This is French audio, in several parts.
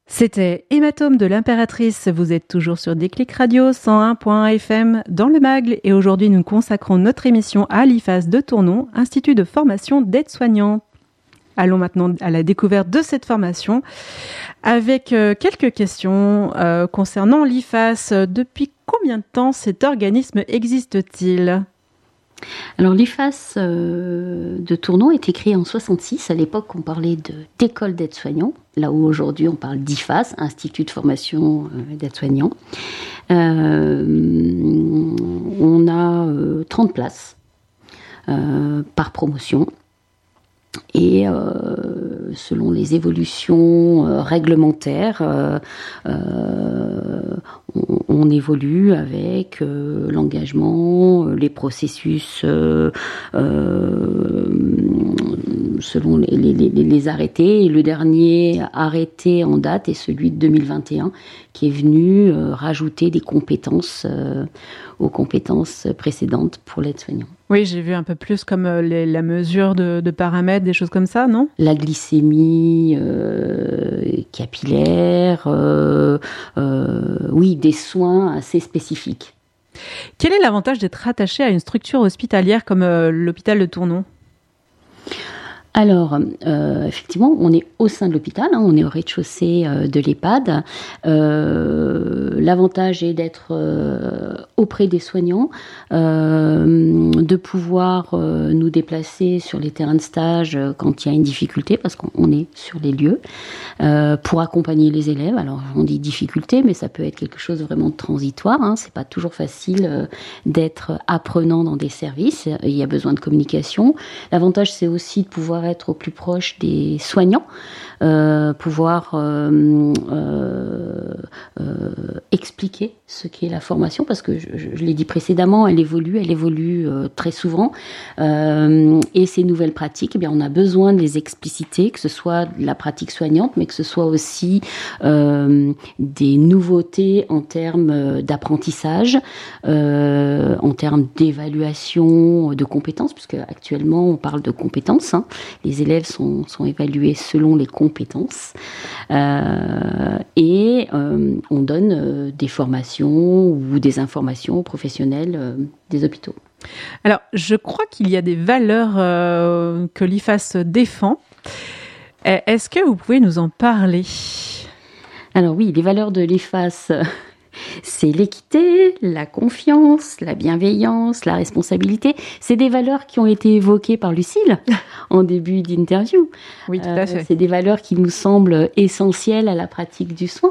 C'était Hématome de l'Impératrice. Vous êtes toujours sur Déclic Radio 101.1 FM dans le Magle et aujourd'hui nous consacrons notre émission à l'IFAS de Tournon, Institut de formation d'aide-soignants. Allons maintenant à la découverte de cette formation avec quelques questions concernant l'IFAS. Depuis combien de temps cet organisme existe-t-il ? Alors l'IFAS de Tournon a été créé en 1966. À l'époque, on parlait d'école d'aide-soignants, là où aujourd'hui on parle d'IFAS, Institut de formation d'aide-soignants. On a 30 places par promotion. Et selon les évolutions réglementaires, on évolue avec l'engagement, les processus selon les arrêtés. Et le dernier arrêté en date est celui de 2021 qui est venu rajouter des compétences aux compétences précédentes pour l'aide-soignant. Oui, j'ai vu un peu plus comme la mesure de paramètres, des choses comme ça, non ? La glycémie capillaire, oui, des soins assez spécifiques. Quel est l'avantage d'être rattaché à une structure hospitalière comme l'hôpital de Tournon ? Alors, effectivement, on est au sein de l'hôpital, on est au rez-de-chaussée de l'EHPAD. L'avantage est d'être auprès des soignants, de pouvoir nous déplacer sur les terrains de stage quand il y a une difficulté, parce qu'on est sur les lieux, pour accompagner les élèves. Alors, on dit difficulté, mais ça peut être quelque chose de vraiment transitoire. C'est pas toujours facile d'être apprenant dans des services. Il y a besoin de communication. L'avantage, c'est aussi de pouvoir être au plus proche des soignants, pouvoir expliquer ce qu'est la formation, parce que je l'ai dit précédemment, elle évolue très souvent, et ces nouvelles pratiques, eh bien, on a besoin de les expliciter, que ce soit la pratique soignante, mais que ce soit aussi des nouveautés en termes d'apprentissage, en termes d'évaluation de compétences, puisque actuellement on parle de compétences, les élèves sont évalués selon les compétences, et on donne des formations ou des informations aux professionnels des hôpitaux. Alors, je crois qu'il y a des valeurs que l'IFAS défend. Est-ce que vous pouvez nous en parler ? Alors oui, les valeurs de l'IFAS, c'est l'équité, la confiance, la bienveillance, la responsabilité. C'est des valeurs qui ont été évoquées par Lucille en début d'interview. Oui, tout à fait. C'est des valeurs qui nous semblent essentielles à la pratique du soin,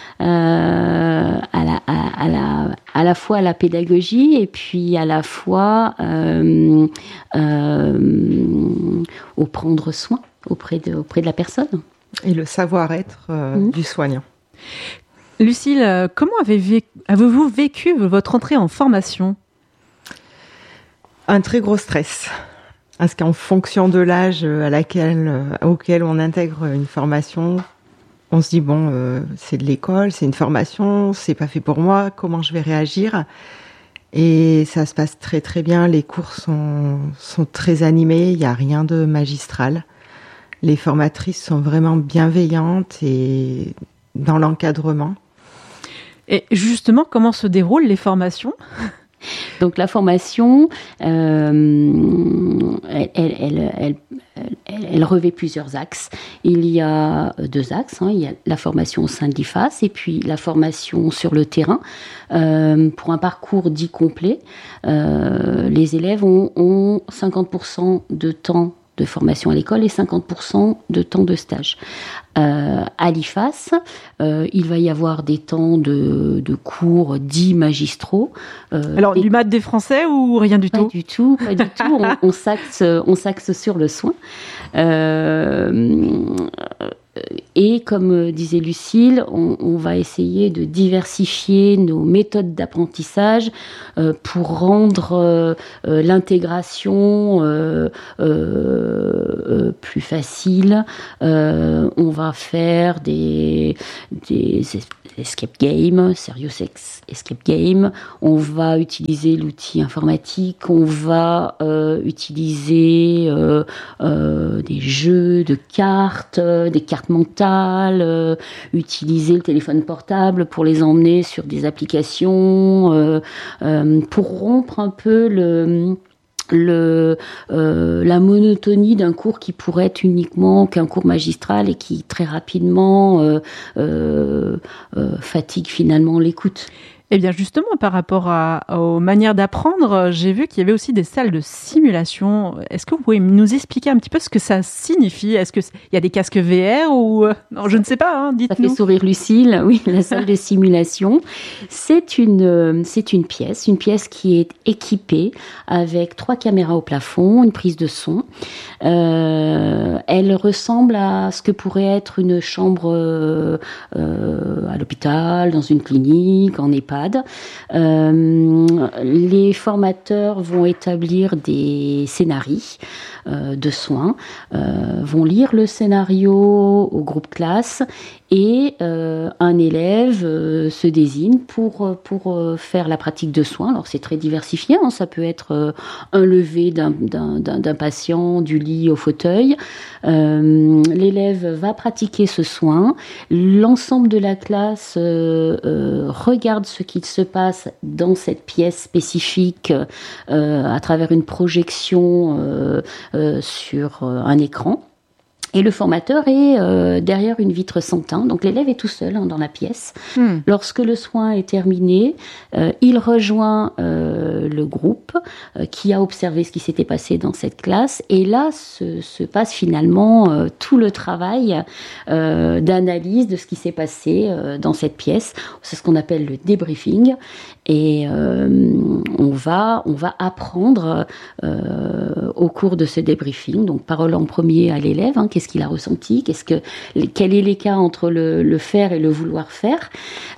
à la fois à la pédagogie et puis à la fois au prendre soin auprès de la personne. Et le savoir-être du soignant. Lucille, comment avez-vous vécu votre entrée en formation ? Un très gros stress. Parce qu'en fonction de l'âge auquel on intègre une formation, on se dit, c'est de l'école, c'est une formation, c'est pas fait pour moi, comment je vais réagir ? Et ça se passe très très bien, les cours sont très animés, il n'y a rien de magistral. Les formatrices sont vraiment bienveillantes et dans l'encadrement. Et justement, comment se déroulent les formations ? Donc la formation, elle revêt plusieurs axes. Il y a 2 axes. Il y a la formation au sein de l'IFAS et puis la formation sur le terrain. Pour un parcours dit complet, les élèves ont 50% de temps de formation à l'école et 50% de temps de stage. À l'IFAS, il va y avoir des temps de cours dits magistraux. Alors, du maths des français ou rien du tout ? Pas du tout. On s'axe sur le soin. Et comme disait Lucille, on va essayer de diversifier nos méthodes d'apprentissage pour rendre l'intégration plus facile. On va faire des Escape Game, Serious Escape Game. On va utiliser l'outil informatique, on va utiliser des jeux de cartes, des cartes mentales, utiliser le téléphone portable pour les emmener sur des applications, pour rompre un peu la monotonie d'un cours qui pourrait être uniquement qu'un cours magistral et qui très rapidement fatigue finalement l'écoute. Eh bien justement, par rapport aux manières d'apprendre, j'ai vu qu'il y avait aussi des salles de simulation. Est-ce que vous pouvez nous expliquer un petit peu ce que ça signifie ? Est-ce qu'il y a des casques VR ou... Non, je ne sais pas, hein, dites-nous. Ça fait sourire Lucille, oui, la salle de simulation. C'est une pièce qui est équipée avec 3 caméras au plafond, une prise de son. Elle ressemble à ce que pourrait être une chambre à l'hôpital, dans une clinique, en EHPAD. Les formateurs vont établir des scénarios de soins, vont lire le scénario au groupe classe et un élève se désigne pour faire la pratique de soins. Alors c'est très diversifié, hein, ça peut être un lever d'un patient du lit au fauteuil. L'élève va pratiquer ce soin. L'ensemble de la classe regarde ce qu'il se passe dans cette pièce spécifique à travers une projection sur un écran. Et le formateur est derrière une vitre sans teint, donc l'élève est tout seul dans la pièce. Lorsque le soin est terminé, il rejoint le groupe qui a observé ce qui s'était passé dans cette classe. Et là se passe finalement tout le travail d'analyse de ce qui s'est passé dans cette pièce. C'est ce qu'on appelle le débriefing. Et on va apprendre au cours de ce débriefing, donc parole en premier à l'élève, qu'est-ce qu'il a ressenti, quel est l'écart entre le faire et le vouloir faire.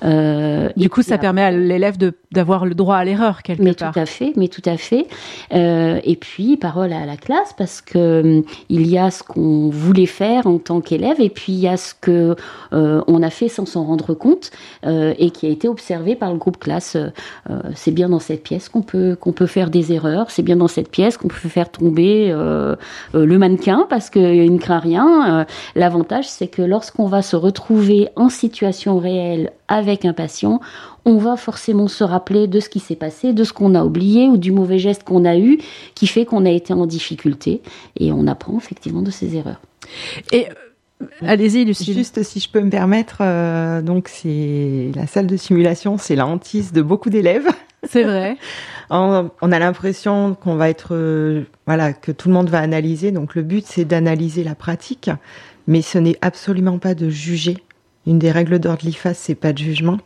Du coup, ça permet à l'élève d'avoir le droit à l'erreur quelque part. Mais tout à fait. Et puis parole à la classe, parce que il y a ce qu'on voulait faire en tant qu'élève, et puis il y a ce que on a fait sans s'en rendre compte et qui a été observé par le groupe classe. C'est bien dans cette pièce qu'on peut faire des erreurs. C'est bien dans cette pièce qu'on peut faire tomber le mannequin parce qu'il ne craint rien. L'avantage, c'est que lorsqu'on va se retrouver en situation réelle avec un patient, on va forcément se rappeler de ce qui s'est passé, de ce qu'on a oublié ou du mauvais geste qu'on a eu qui fait qu'on a été en difficulté, et on apprend effectivement de ses erreurs. Et allez-y, Lucille. Juste si je peux me permettre, donc c'est la salle de simulation, c'est la hantise de beaucoup d'élèves. C'est vrai. On a l'impression qu'on va être, que tout le monde va analyser. Donc le but, c'est d'analyser la pratique, mais ce n'est absolument pas de juger. Une des règles d'ordre de l'IFAS, c'est pas de jugement.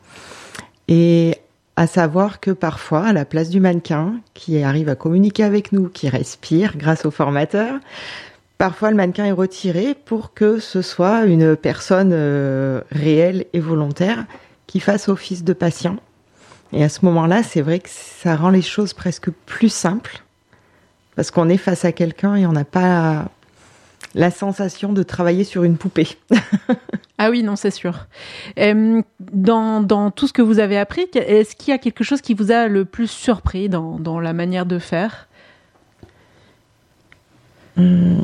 Et à savoir que parfois, à la place du mannequin, qui arrive à communiquer avec nous, qui respire grâce au formateur, parfois le mannequin est retiré pour que ce soit une personne réelle et volontaire qui fasse office de patient. Et à ce moment-là, c'est vrai que ça rend les choses presque plus simples, parce qu'on est face à quelqu'un et on n'a pas la sensation de travailler sur une poupée. Ah oui, non, c'est sûr. Dans tout ce que vous avez appris, est-ce qu'il y a quelque chose qui vous a le plus surpris dans la manière de faire ? Il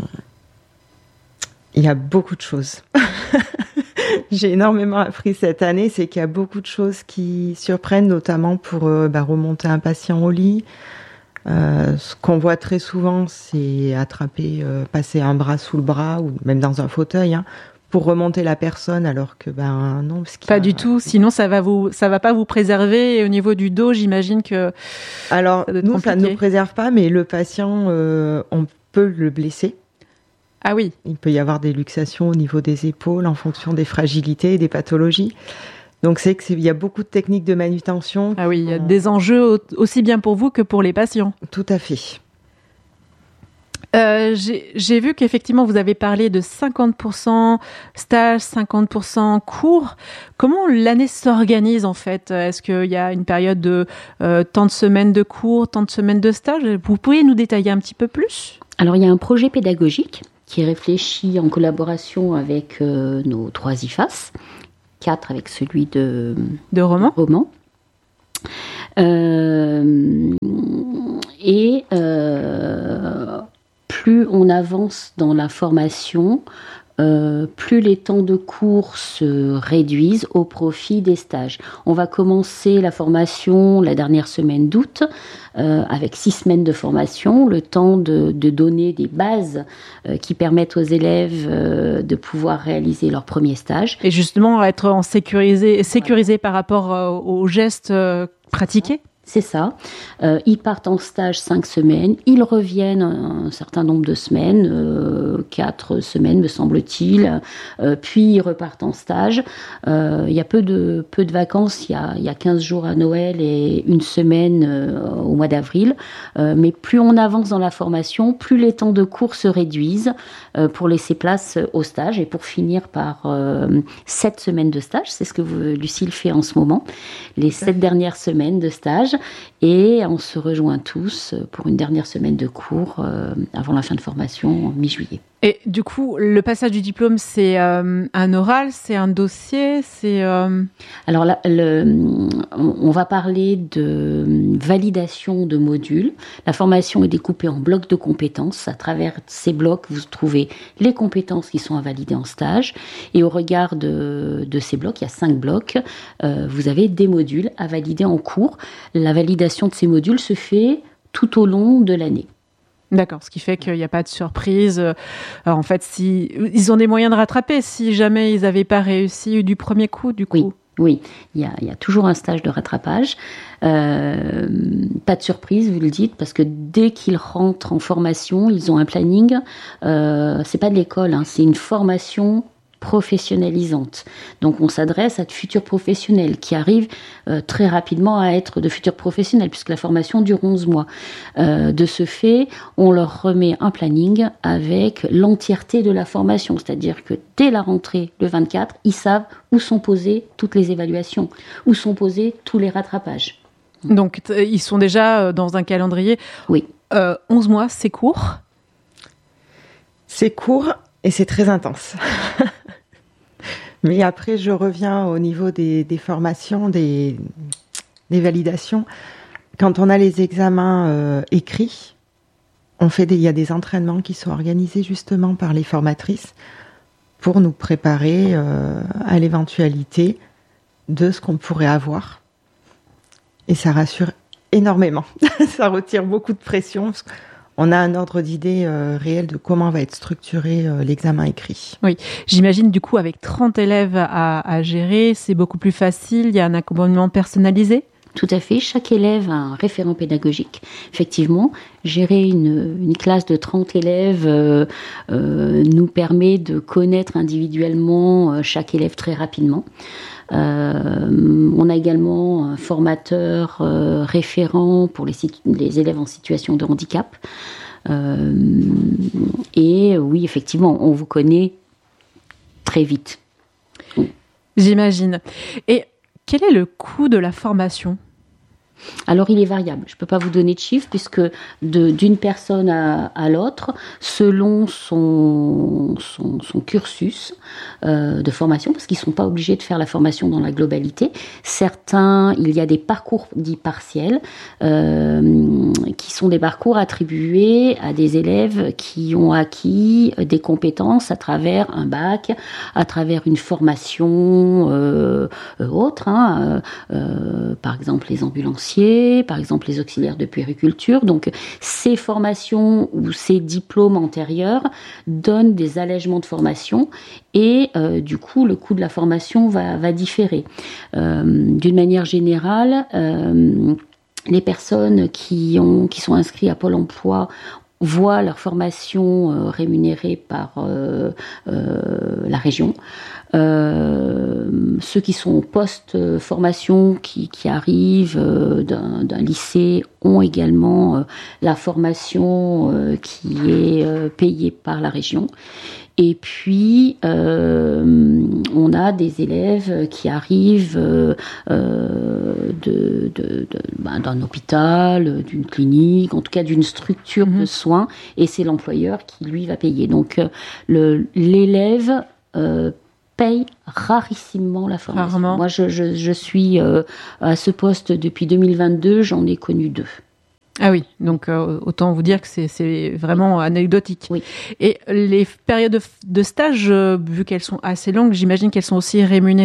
y a beaucoup de choses. J'ai énormément appris cette année, c'est qu'il y a beaucoup de choses qui surprennent, notamment pour remonter un patient au lit. Ce qu'on voit très souvent, c'est attraper, passer un bras sous le bras ou même dans un fauteuil, pour remonter la personne, alors que non. Pas du tout. Sinon, ça va pas vous préserver. Et au niveau du dos, j'imagine que. Alors nous, ça ne nous préserve pas, mais le patient, on peut le blesser. Ah oui. Il peut y avoir des luxations au niveau des épaules en fonction des fragilités et des pathologies. Donc il y a beaucoup de techniques de manutention. Ah oui, il y a des enjeux aussi bien pour vous que pour les patients. Tout à fait. J'ai vu qu'effectivement vous avez parlé de 50% stage, 50% cours. Comment l'année s'organise en fait ? Est-ce qu'il y a une période de tant de semaines de cours, tant de semaines de stage ? Vous pouvez nous détailler un petit peu plus ? Alors il y a un projet pédagogique qui est réfléchi en collaboration avec nos 3 IFAS. 4 avec celui de roman. Plus on avance dans la formation, plus les temps de cours se réduisent au profit des stages. On va commencer la formation la dernière semaine d'août, avec 6 semaines de formation, le temps de donner des bases qui permettent aux élèves de pouvoir réaliser leur premier stage. Et justement, être sécurisé par rapport aux gestes pratiqués. C'est ça. Ils partent en stage 5 semaines, ils reviennent un certain nombre de semaines, 4 semaines me semble-t-il, puis ils repartent en stage. Il y a peu de vacances, il y a 15 jours à Noël et 1 semaine au mois d'avril. Mais plus on avance dans la formation, plus les temps de cours se réduisent pour laisser place au stage et pour finir par 7 semaines de stage. C'est ce que Lucille fait en ce moment, les 7 dernières semaines de stage. Et on se rejoint tous pour une dernière semaine de cours avant la fin de formation, mi-juillet. Et du coup, le passage du diplôme, c'est un oral, c'est un dossier, c'est... Alors là, on va parler de validation de modules. La formation est découpée en blocs de compétences. À travers ces blocs, vous trouvez les compétences qui sont à valider en stage. Et au regard de ces blocs, il y a 5 blocs, vous avez des modules à valider en cours. La validation de ces modules se fait tout au long de l'année. D'accord, ce qui fait qu'il n'y a pas de surprise. Alors en fait, ils ont des moyens de rattraper si jamais ils n'avaient pas réussi du premier coup, du coup. Oui, il y a toujours un stage de rattrapage. Pas de surprise, vous le dites, parce que dès qu'ils rentrent en formation, ils ont un planning. C'est pas de l'école, c'est une formation professionnalisante. Donc on s'adresse à de futurs professionnels qui arrivent très rapidement à être de futurs professionnels puisque la formation dure 11 mois. De ce fait, on leur remet un planning avec l'entièreté de la formation, c'est-à-dire que dès la rentrée, le 24, ils savent où sont posées toutes les évaluations, où sont posés tous les rattrapages. Donc ils sont déjà dans un calendrier. Oui. 11 mois, c'est court. C'est court et c'est très intense. Mais après, je reviens au niveau des formations, des validations. Quand on a les examens écrits, il y a des entraînements qui sont organisés justement par les formatrices pour nous préparer à l'éventualité de ce qu'on pourrait avoir. Et ça rassure énormément. Ça retire beaucoup de pression. Parce on a un ordre d'idée réel de comment va être structuré l'examen écrit. Oui, j'imagine du coup avec 30 élèves à gérer, c'est beaucoup plus facile, il y a un accompagnement personnalisé ? Tout à fait, chaque élève a un référent pédagogique. Effectivement, gérer une classe de 30 élèves nous permet de connaître individuellement chaque élève très rapidement. On a également un formateur référent pour les élèves en situation de handicap. Et oui, effectivement, on vous connaît très vite. J'imagine. Et quel est le coût de la formation ? Alors, il est variable. Je ne peux pas vous donner de chiffres puisque d'une personne à l'autre, selon son cursus de formation, parce qu'ils ne sont pas obligés de faire la formation dans la globalité. Certains, il y a des parcours dits partiels qui sont des parcours attribués à des élèves qui ont acquis des compétences à travers un bac, à travers une formation autre, par exemple les ambulanciers, par exemple les auxiliaires de puériculture. Donc ces formations ou ces diplômes antérieurs donnent des allègements de formation et du coup le coût de la formation va différer. D'une manière générale, les personnes qui sont inscrites à Pôle emploi voient leur formation rémunérée par la région. Ceux qui sont post-formation, qui arrivent d'un lycée, ont également la formation qui est payée par la région. Et puis, on a des élèves qui arrivent d'un hôpital, d'une clinique, en tout cas d'une structure de soins, et c'est l'employeur qui, lui, va payer. Donc, l'élève paye rarissimement la formation. Rarement. Moi, je suis à ce poste depuis 2022, j'en ai connu 2. Ah oui, donc autant vous dire que c'est vraiment anecdotique. Oui. Et les périodes de stage, vu qu'elles sont assez longues, j'imagine qu'elles sont aussi rémunérées ?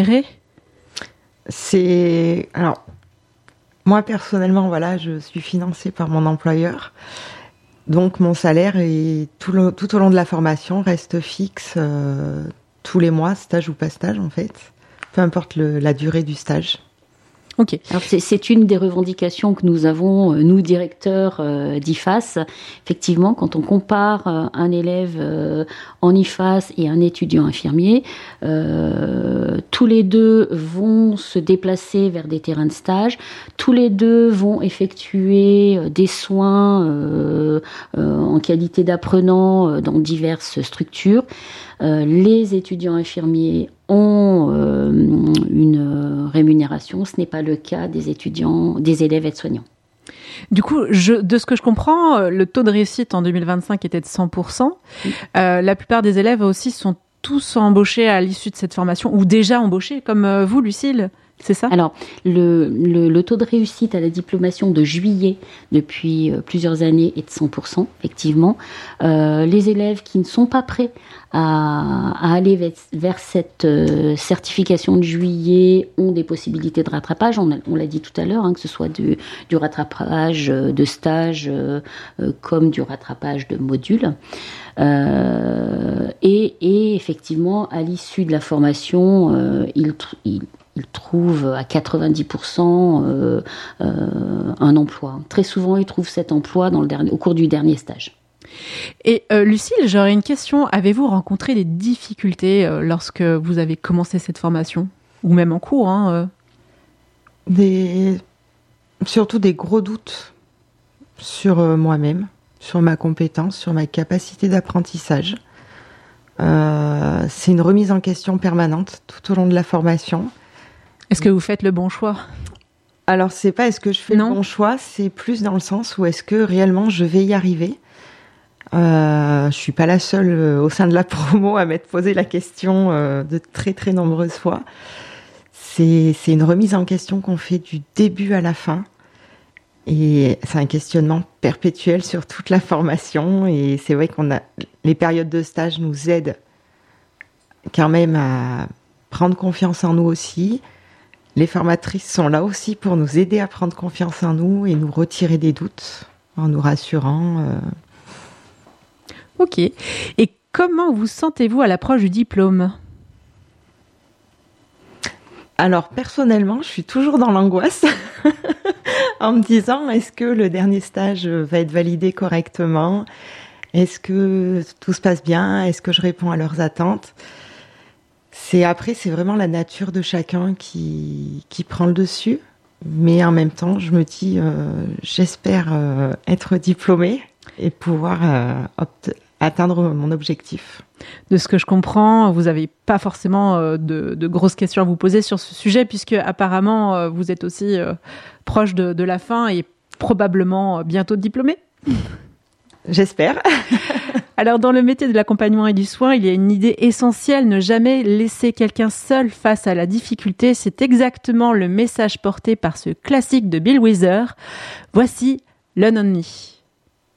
Alors, moi personnellement, voilà, je suis financée par mon employeur. Donc mon salaire est tout au long de la formation reste fixe tous les mois, stage ou pas stage en fait, peu importe la durée du stage. Ok. Alors c'est une des revendications que nous avons, nous directeurs d'IFAS. Effectivement, quand on compare un élève en IFAS et un étudiant infirmier, tous les deux vont se déplacer vers des terrains de stage, tous les deux vont effectuer des soins en qualité d'apprenant dans diverses structures. Les étudiants infirmiers ont une rémunération, ce n'est pas le cas des élèves aides-soignants. Du coup, de ce que je comprends, le taux de réussite en 2025 était de 100%. La plupart des élèves aussi sont tous embauchés à l'issue de cette formation, ou déjà embauchés, comme vous, Lucille, c'est ça ? Alors, le taux de réussite à la diplomation de juillet depuis plusieurs années est de 100%, effectivement. Les élèves qui ne sont pas prêts à aller vers cette certification de juillet ont des possibilités de rattrapage. On l'a dit tout à l'heure, que ce soit du rattrapage de stage comme du rattrapage de modules. Et effectivement, à l'issue de la formation, ils trouvent à 90% un emploi. Très souvent, ils trouvent cet emploi au cours du dernier stage. Et Lucille, j'aurais une question. Avez-vous rencontré des difficultés lorsque vous avez commencé cette formation ? Ou même en cours Surtout des gros doutes sur moi-même, sur ma compétence, sur ma capacité d'apprentissage. C'est une remise en question permanente tout au long de la formation. Est-ce que vous faites le bon choix ? Alors, c'est pas est-ce que je fais le bon choix, c'est plus dans le sens où est-ce que réellement je vais y arriver. Je suis pas la seule au sein de la promo à m'être posé la question de très très nombreuses fois. C'est une remise en question qu'on fait du début à la fin. Et c'est un questionnement perpétuel sur toute la formation. Et c'est vrai les périodes de stage nous aident quand même à prendre confiance en nous aussi. Les formatrices sont là aussi pour nous aider à prendre confiance en nous et nous retirer des doutes en nous rassurant. Ok. Et comment vous sentez-vous à l'approche du diplôme ? Alors, personnellement, je suis toujours dans l'angoisse en me disant, est-ce que le dernier stage va être validé correctement ? Est-ce que tout se passe bien ? Est-ce que je réponds à leurs attentes ? C'est vraiment la nature de chacun qui prend le dessus. Mais en même temps, je me dis, j'espère être diplômée et pouvoir atteindre mon objectif. De ce que je comprends, vous n'avez pas forcément de grosses questions à vous poser sur ce sujet, puisque apparemment vous êtes aussi proche de la fin et probablement bientôt diplômé. J'espère. Alors, dans le métier de l'accompagnement et du soin, il y a une idée essentielle, ne jamais laisser quelqu'un seul face à la difficulté. C'est exactement le message porté par ce classique de Bill Withers. Voici Lone on Me.